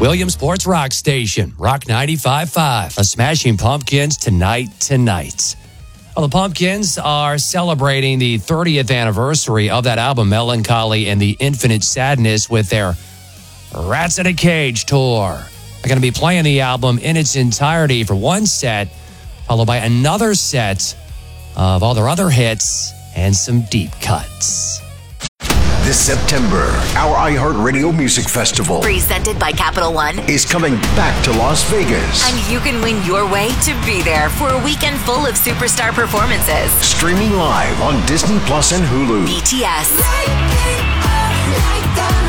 Williamsport's rock station, Rock 95.5. The Smashing Pumpkins tonight. Well, the Pumpkins are celebrating the 30th anniversary of that album, Melancholy and the Infinite Sadness, with their Rats in a Cage tour. They're going to be playing the album in its entirety for one set, followed by another set of all their other hits and some deep cuts. This September, our iHeartRadio Music Festival, presented by Capital One, is coming back to Las Vegas. And you can win your way to be there for a weekend full of superstar performances. Streaming live on Disney Plus and Hulu. BTS.